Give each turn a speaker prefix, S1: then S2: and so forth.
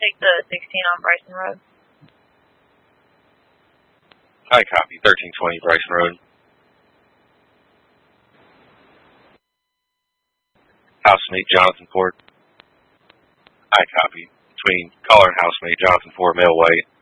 S1: take the 16 on Bryson Road.
S2: I copy. 1320 Bryson Road. Housemate Jonathan Ford. I copy. Between caller and housemate Jonathan Ford, male white.